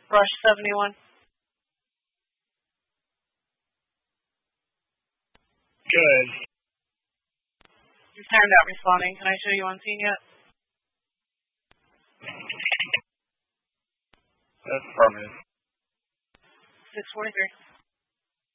Rush 71. Good. He's timed out responding. Can I show you on scene yet? That's affirmative. 643.